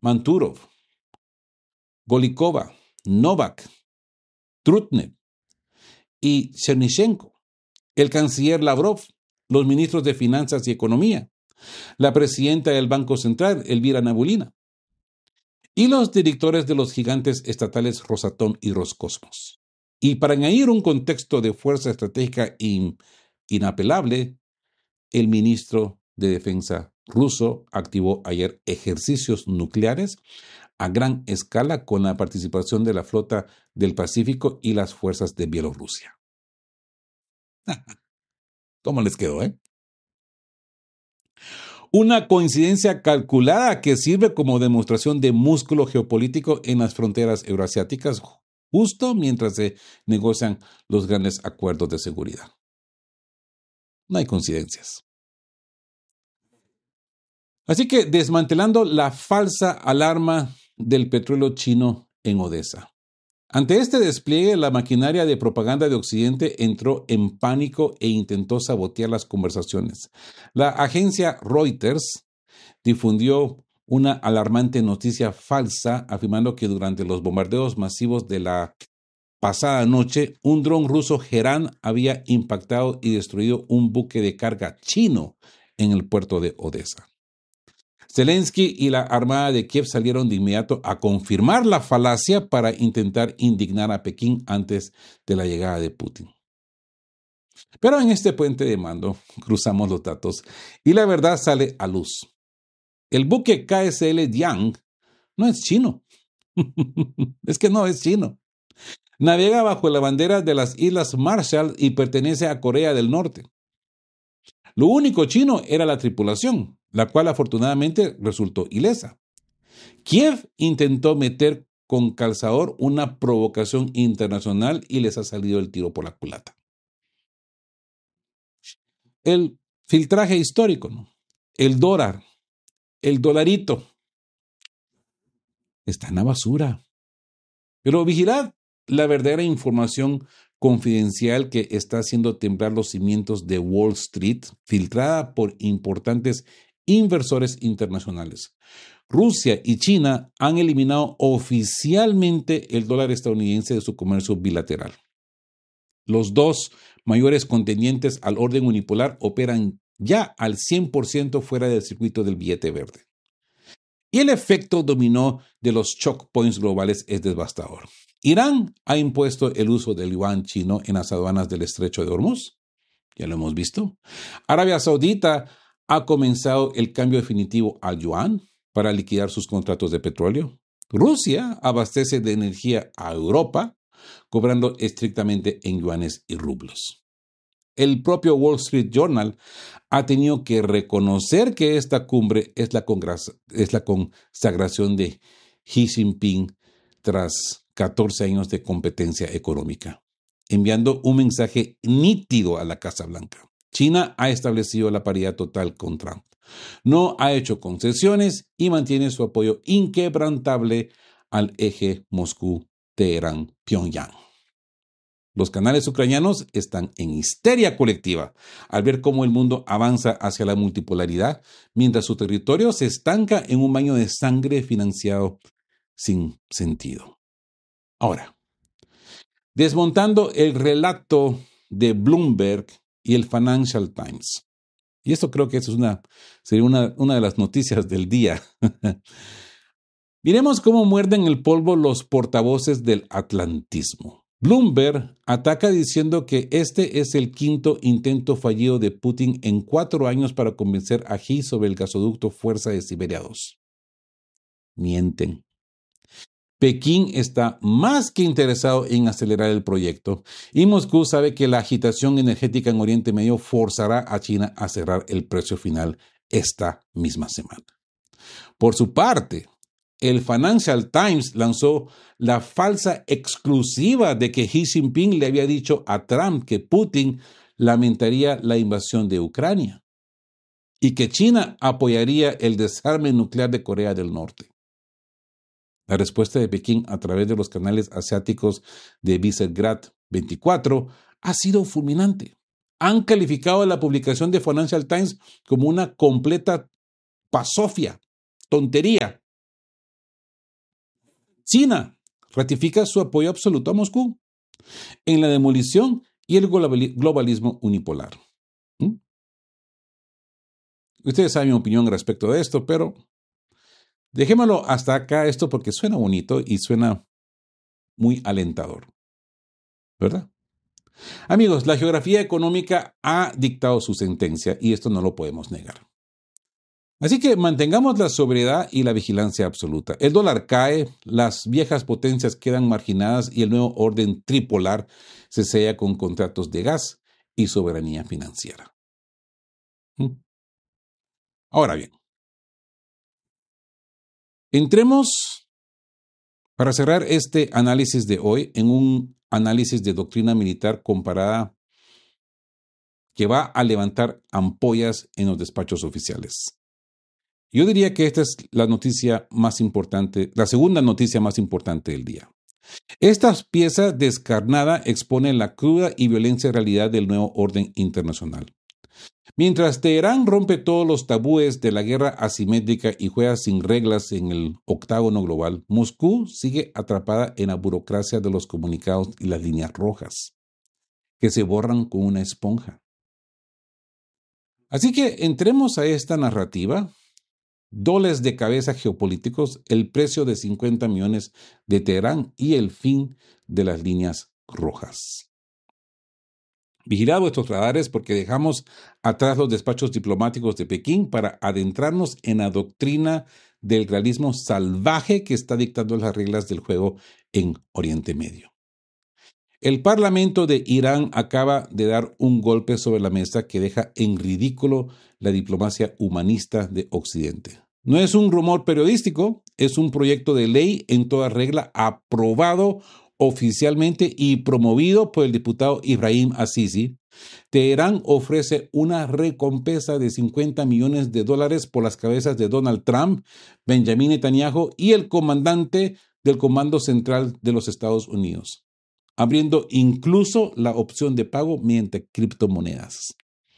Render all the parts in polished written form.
Manturov, Golikova, Novak, Trutnev y Chernyshenko, el canciller Lavrov, los ministros de Finanzas y Economía, la presidenta del Banco Central, Elvira Nabiulina, y los directores de los gigantes estatales Rosatom y Roscosmos. Y para añadir un contexto de fuerza estratégica inapelable, el ministro de Defensa ruso activó ayer ejercicios nucleares a gran escala con la participación de la flota del Pacífico y las fuerzas de Bielorrusia. ¿Cómo les quedó, Una coincidencia calculada que sirve como demostración de músculo geopolítico en las fronteras euroasiáticas, justo mientras se negocian los grandes acuerdos de seguridad. No hay coincidencias. Así que desmantelando la falsa alarma del petróleo chino en Odessa. Ante este despliegue, la maquinaria de propaganda de Occidente entró en pánico e intentó sabotear las conversaciones. La agencia Reuters difundió una alarmante noticia falsa afirmando que durante los bombardeos masivos de la pasada noche, un dron ruso Gerán había impactado y destruido un buque de carga chino en el puerto de Odessa. Zelensky y la Armada de Kiev salieron de inmediato a confirmar la falacia para intentar indignar a Pekín antes de la llegada de Putin. Pero en este puente de mando cruzamos los datos y la verdad sale a luz. El buque KSL Diang no es chino. Es que no es chino. Navega bajo la bandera de las Islas Marshall y pertenece a Corea del Norte. Lo único chino era la tripulación, la cual afortunadamente resultó ilesa. Kiev intentó meter con calzador una provocación internacional y les ha salido el tiro por la culata. El filtraje histórico, ¿no? El dólar, el dolarito, está en la basura. Pero vigilad la verdadera información confidencial que está haciendo temblar los cimientos de Wall Street, filtrada por importantes inversores internacionales. Rusia y China han eliminado oficialmente el dólar estadounidense de su comercio bilateral. Los dos mayores contendientes al orden unipolar operan ya al 100% fuera del circuito del billete verde. Y el efecto dominó de los choke points globales es devastador. Irán ha impuesto el uso del yuan chino en las aduanas del estrecho de Hormuz. Ya lo hemos visto. Arabia Saudita ha comenzado el cambio definitivo al yuan para liquidar sus contratos de petróleo. Rusia abastece de energía a Europa, cobrando estrictamente en yuanes y rublos. El propio Wall Street Journal ha tenido que reconocer que esta cumbre es la consagración de Xi Jinping tras 14 años de competencia económica, enviando un mensaje nítido a la Casa Blanca. China ha establecido la paridad total con Trump. No ha hecho concesiones y mantiene su apoyo inquebrantable al eje Moscú-Teherán-Pyongyang. Los canales ucranianos están en histeria colectiva al ver cómo el mundo avanza hacia la multipolaridad, mientras su territorio se estanca en un baño de sangre financiado sin sentido. Ahora, desmontando el relato de Bloomberg y el Financial Times, y esto creo que eso sería una de las noticias del día. Miremos cómo muerden el polvo los portavoces del atlantismo. Bloomberg ataca diciendo que este es el quinto intento fallido de Putin en 4 años para convencer a Xi sobre el gasoducto Fuerza de Siberia 2. Mienten. Pekín está más que interesado en acelerar el proyecto y Moscú sabe que la agitación energética en Oriente Medio forzará a China a cerrar el precio final esta misma semana. Por su parte, el Financial Times lanzó la falsa exclusiva de que Xi Jinping le había dicho a Trump que Putin lamentaría la invasión de Ucrania y que China apoyaría el desarme nuclear de Corea del Norte. La respuesta de Pekín a través de los canales asiáticos de Visegrad 24 ha sido fulminante. Han calificado la publicación de Financial Times como una completa pasofia, tontería. China ratifica su apoyo absoluto a Moscú en la demolición y el globalismo unipolar. ¿Mm? Ustedes saben mi opinión respecto de esto, pero dejémoslo hasta acá esto porque suena bonito y suena muy alentador, ¿verdad? Amigos, la geografía económica ha dictado su sentencia y esto no lo podemos negar. Así que mantengamos la sobriedad y la vigilancia absoluta. El dólar cae, las viejas potencias quedan marginadas y el nuevo orden tripolar se sella con contratos de gas y soberanía financiera. Ahora bien, entremos para cerrar este análisis de hoy en un análisis de doctrina militar comparada que va a levantar ampollas en los despachos oficiales. Yo diría que esta es la noticia más importante, la segunda noticia más importante del día. Esta pieza descarnada expone la cruda y violenta realidad del nuevo orden internacional. Mientras Teherán rompe todos los tabúes de la guerra asimétrica y juega sin reglas en el octágono global, Moscú sigue atrapada en la burocracia de los comunicados y las líneas rojas, que se borran con una esponja. Así que entremos a esta narrativa. Doles de cabeza geopolíticos, el precio de 50 millones de Teherán y el fin de las líneas rojas. Vigilad vuestros radares porque dejamos atrás los despachos diplomáticos de Pekín para adentrarnos en la doctrina del realismo salvaje que está dictando las reglas del juego en Oriente Medio. El Parlamento de Irán acaba de dar un golpe sobre la mesa que deja en ridículo la diplomacia humanista de Occidente. No es un rumor periodístico, es un proyecto de ley en toda regla aprobado oficialmente y promovido por el diputado Ibrahim Azizi. Teherán ofrece una recompensa de $50 millones por las cabezas de Donald Trump, Benjamin Netanyahu y el comandante del Comando Central de los Estados Unidos, abriendo incluso la opción de pago mediante criptomonedas.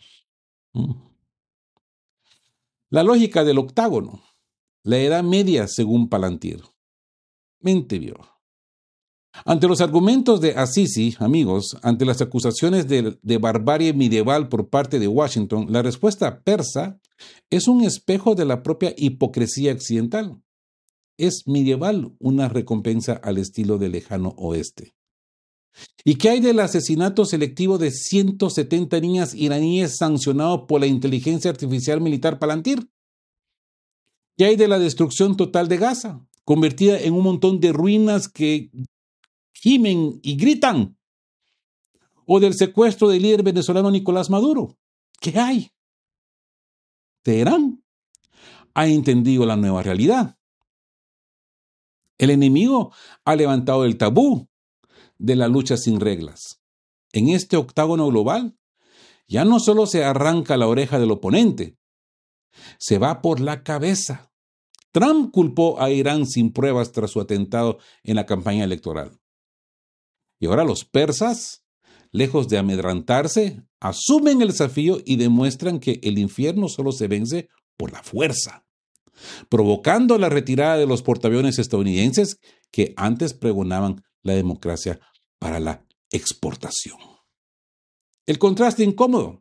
La lógica del octágono, la edad media según Palantir. Mente vio. Ante los argumentos de Azizi, amigos, ante las acusaciones de barbarie medieval por parte de Washington, la respuesta persa es un espejo de la propia hipocresía occidental. Es medieval una recompensa al estilo del lejano oeste. ¿Y qué hay del asesinato selectivo de 170 niñas iraníes sancionado por la inteligencia artificial militar Palantir? ¿Qué hay de la destrucción total de Gaza, convertida en un montón de ruinas que gimen y gritan? ¿O del secuestro del líder venezolano Nicolás Maduro? ¿Qué hay? Teherán ha entendido la nueva realidad. El enemigo ha levantado el tabú de la lucha sin reglas. En este octágono global, ya no solo se arranca la oreja del oponente, se va por la cabeza. Trump culpó a Irán sin pruebas tras su atentado en la campaña electoral. Y ahora los persas, lejos de amedrantarse, asumen el desafío y demuestran que el infierno solo se vence por la fuerza, provocando la retirada de los portaaviones estadounidenses que antes pregonaban la democracia para la exportación. El contraste incómodo,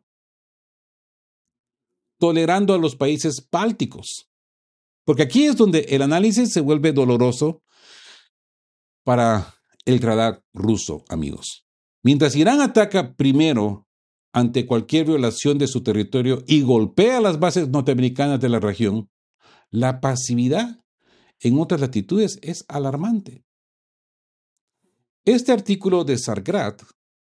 tolerando a los países bálticos, porque aquí es donde el análisis se vuelve doloroso para el radar ruso, amigos. Mientras Irán ataca primero ante cualquier violación de su territorio y golpea las bases norteamericanas de la región, la pasividad en otras latitudes es alarmante. Este artículo de Sargrad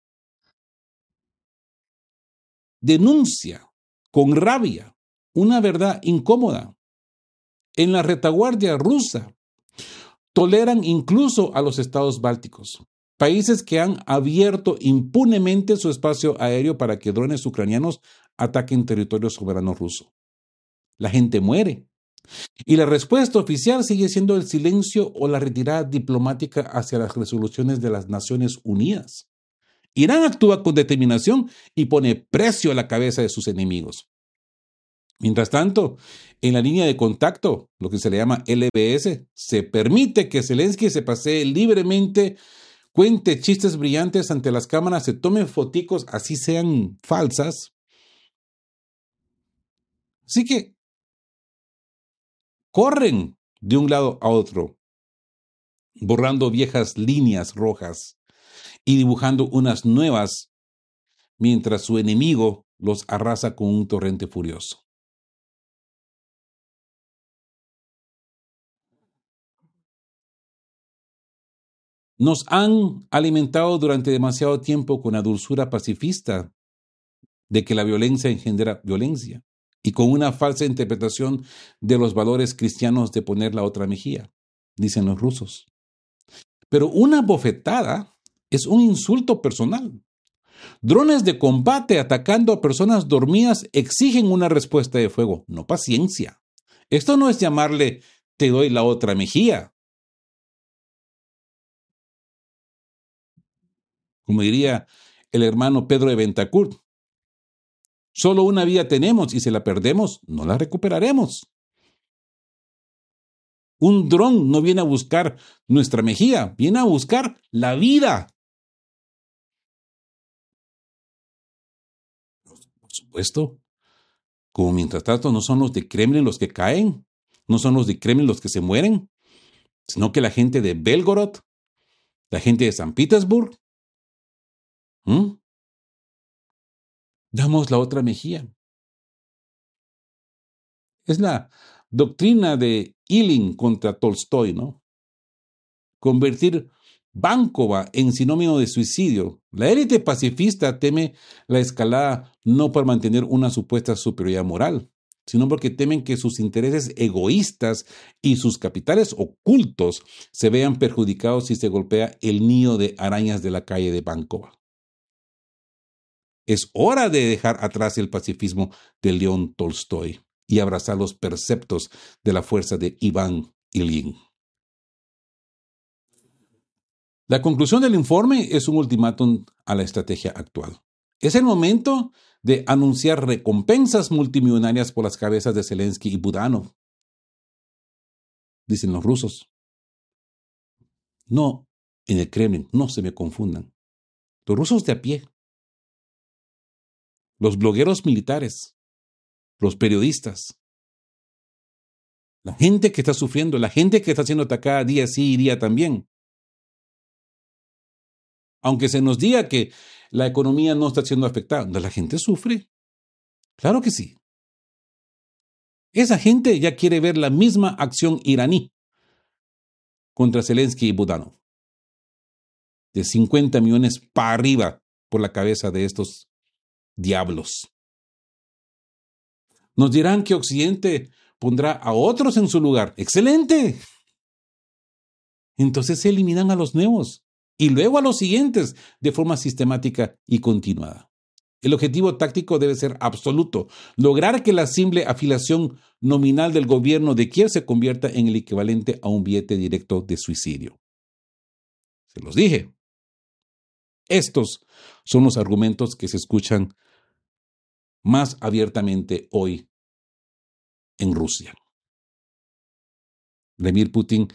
denuncia con rabia una verdad incómoda. En la retaguardia rusa toleran incluso a los estados bálticos, países que han abierto impunemente su espacio aéreo para que drones ucranianos ataquen territorio soberano ruso. La gente muere. Y la respuesta oficial sigue siendo el silencio o la retirada diplomática hacia las resoluciones de las Naciones Unidas. Irán actúa con determinación y pone precio a la cabeza de sus enemigos. Mientras tanto, en la línea de contacto, lo que se le llama LBS, se permite que Zelensky se pasee libremente, cuente chistes brillantes ante las cámaras, se tome foticos, así sean falsas. Así que corren de un lado a otro, borrando viejas líneas rojas y dibujando unas nuevas, mientras su enemigo los arrasa con un torrente furioso. Nos han alimentado durante demasiado tiempo con la dulzura pacifista de que la violencia engendra violencia y con una falsa interpretación de los valores cristianos de poner la otra mejilla, dicen los rusos. Pero una bofetada es un insulto personal. Drones de combate atacando a personas dormidas exigen una respuesta de fuego, no paciencia. Esto no es llamarle te doy la otra mejilla. Como diría el hermano Pedro de Bentancur, solo una vida tenemos y si la perdemos, no la recuperaremos. Un dron no viene a buscar nuestra mejilla, viene a buscar la vida. Por supuesto, como mientras tanto no son los de Kremlin los que caen, no son los de Kremlin los que se mueren, sino que la gente de Belgorod, la gente de San Petersburg, damos la otra mejilla. Es la doctrina de Ilyin contra Tolstoy, ¿no? Convertir Bankova en sinónimo de suicidio. La élite pacifista teme la escalada no por mantener una supuesta superioridad moral, sino porque temen que sus intereses egoístas y sus capitales ocultos se vean perjudicados si se golpea el nido de arañas de la calle de Bankova. Es hora de dejar atrás el pacifismo de León Tolstoy y abrazar los preceptos de la fuerza de Iván Ilyin. La conclusión del informe es un ultimátum a la estrategia actual. Es el momento de anunciar recompensas multimillonarias por las cabezas de Zelensky y Budanov, dicen los rusos. No, en el Kremlin, no se me confundan. Los rusos de a pie, los blogueros militares, los periodistas, la gente que está sufriendo, la gente que está siendo atacada día sí y día también. Aunque se nos diga que la economía no está siendo afectada, la gente sufre. Claro que sí. Esa gente ya quiere ver la misma acción iraní contra Zelensky y Budanov. De 50 millones para arriba por la cabeza de estos diablos. Nos dirán que Occidente pondrá a otros en su lugar. ¡Excelente! Entonces se eliminan a los nuevos y luego a los siguientes de forma sistemática y continuada. El objetivo táctico debe ser absoluto, lograr que la simple afiliación nominal del gobierno de Kiev se convierta en el equivalente a un billete directo de suicidio. Se los dije. Estos son los argumentos que se escuchan más abiertamente hoy en Rusia. Vladimir Putin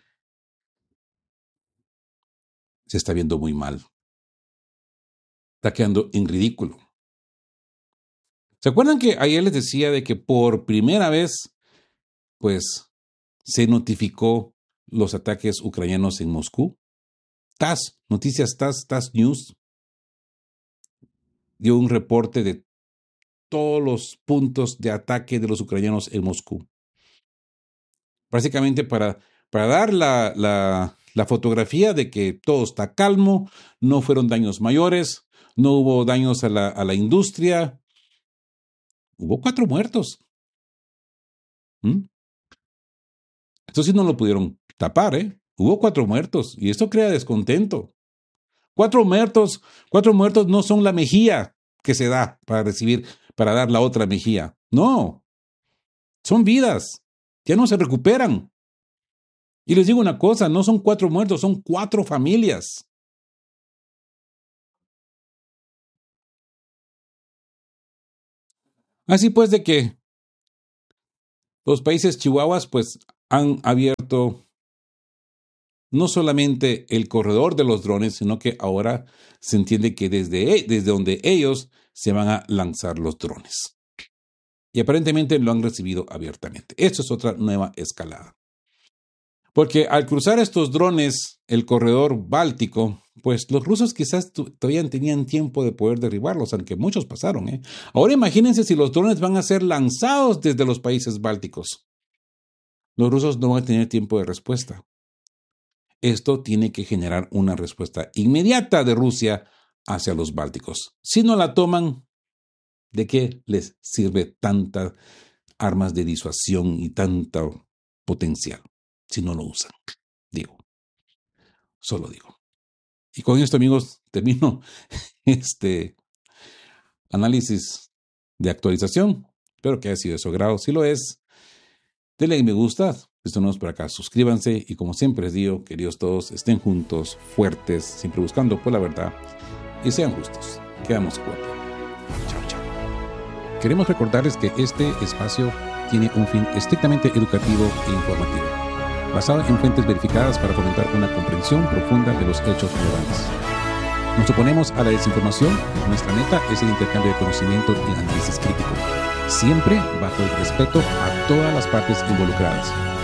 se está viendo muy mal. Está quedando en ridículo. ¿Se acuerdan que ayer les decía de que por primera vez, pues, se notificó los ataques ucranianos en Moscú? TASS, Noticias TASS, TASS News, dio un reporte de todos los puntos de ataque de los ucranianos en Moscú. Básicamente para dar la fotografía de que todo está calmo, no fueron daños mayores, no hubo daños a la industria. Hubo 4 muertos. Esto sí no lo pudieron tapar, ¿eh? Hubo 4 muertos y esto crea descontento. 4 muertos no son la mejilla que se da para dar la otra mejilla. No, son vidas, ya no se recuperan. Y les digo una cosa, no son 4 muertos, son 4 familias. Así pues de que Los países chihuahuas pues han abierto no solamente el corredor de los drones, sino que ahora se entiende que desde donde ellos se van a lanzar los drones. Y aparentemente lo han recibido abiertamente. Esto es otra nueva escalada. Porque al cruzar estos drones el corredor báltico, pues los rusos quizás todavía tenían tiempo de poder derribarlos, aunque muchos pasaron. Ahora imagínense si los drones van a ser lanzados desde los países bálticos. Los rusos no van a tener tiempo de respuesta. Esto tiene que generar una respuesta inmediata de Rusia hacia los bálticos. Si no la toman, ¿de qué les sirve tantas armas de disuasión y tanto potencial si no lo usan? Solo digo. Y con esto, amigos, termino este análisis de actualización. Espero que haya sido de su agrado. Si lo es, denle me gusta. Si están nuevos por acá, suscríbanse. Y como siempre les digo, queridos todos, estén juntos, fuertes, siempre buscando por la verdad y sean justos. Quedamos cuatro. Chao, chao. Queremos recordarles que este espacio tiene un fin estrictamente educativo e informativo, basado en fuentes verificadas para fomentar una comprensión profunda de los hechos relevantes. Nos oponemos a la desinformación. Nuestra meta es el intercambio de conocimiento y análisis crítico, siempre bajo el respeto a todas las partes involucradas.